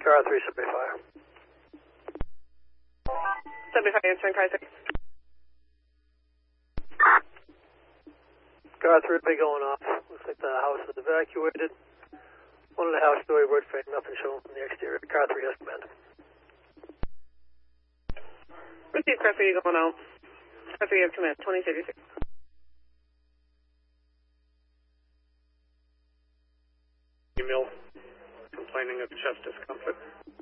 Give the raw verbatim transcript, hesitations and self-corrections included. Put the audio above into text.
Car three, seventy-five. seventy-five, answering car six. Car three will be going off. Looks like the house is evacuated. One of the house door wood frame, nothing shown from the exterior. Car three has command. Receive car three going out. Car three has command, twenty thirty-six. Email complaining of chest discomfort.